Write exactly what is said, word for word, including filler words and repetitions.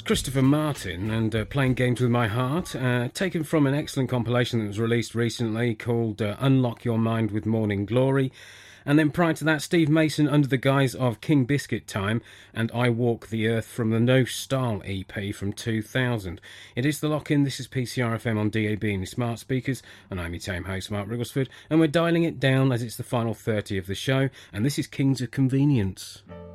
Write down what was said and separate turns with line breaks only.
Christopher Martin and uh, Playing Games With My Heart, uh, taken from an excellent compilation that was released recently called uh, Unlock Your Mind with Morning Glory. And then prior to that, Steve Mason under the guise of King Biscuit Time and I Walk the Earth from the No Style E P from two thousand. It is The Lock-In, this is P C R F M on D A B and your smart speakers, and I'm your tame host, Mark Rigglesford, and we're dialing it down as it's the final thirty of the show, and this is Kings of Convenience.